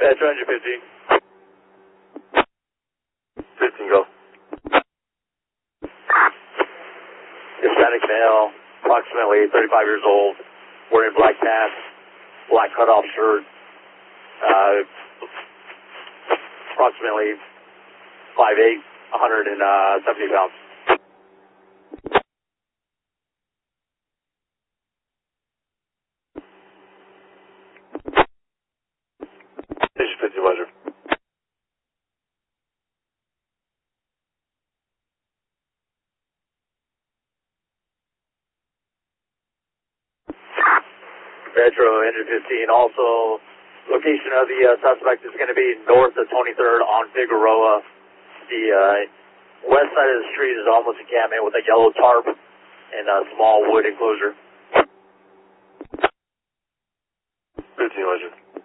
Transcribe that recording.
Metro engine 15. 15, go. Hispanic male, approximately 35 years old, wearing black pants, black cutoff shirt, approximately 5'8", 170 pounds. Station 50, Roger. Metro engine 15. Also, location of the suspect is going to be north of 23rd on Figueroa. The west side of the street is almost encampment with a yellow tarp and a small wood enclosure. 15, Roger.